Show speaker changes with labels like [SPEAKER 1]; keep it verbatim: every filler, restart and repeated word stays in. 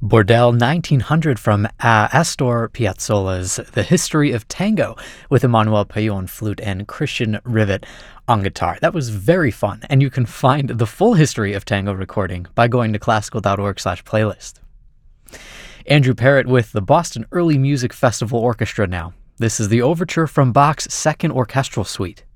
[SPEAKER 1] Bordel nineteen hundred from uh, Astor Piazzolla's The History of Tango with Emmanuel Payot on flute and Christian Rivet on guitar. That was very fun, and you can find the full history of tango recording by going to classical.org slash playlist. Andrew Parrott with the Boston Early Music Festival Orchestra now. This is the overture from Bach's Second Orchestral Suite.